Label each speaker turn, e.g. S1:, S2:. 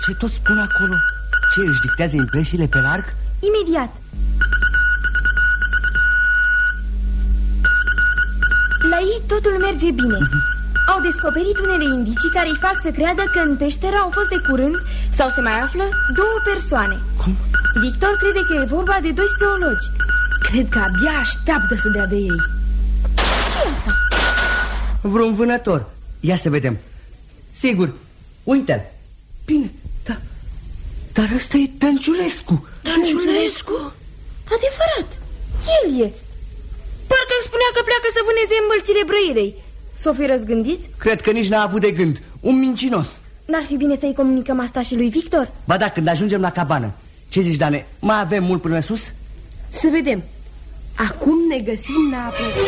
S1: Ce tot spun acolo? Ce, își dictează impresiile pe larg?
S2: Imediat. La ei totul merge bine. Au descoperit unele indicii care îi fac să creadă că în peșteră au fost de curând, sau se mai află, 2 persoane.
S1: Cum?
S2: Victor crede că e vorba de 2 speologi.
S3: Cred că abia așteaptă să dea de ei.
S2: Ce-i asta?
S1: Vreun vânător. Ia să vedem. Sigur, uite-l. Bine, dar ăsta e Dănciulescu.
S3: Dănciulescu?
S2: Adevărat, el e. Parcă îmi spunea că pleacă să vâneze înmălțile Brăirei. S-o fi răzgândit?
S1: Cred că nici n-a avut de gând. Un mincinos.
S2: N-ar fi bine să-i comunicăm asta și lui Victor?
S1: Ba da, când ajungem la cabană. Ce zici, Dane? Mai avem mult până sus?
S3: Să vedem. Acum ne găsim la apă.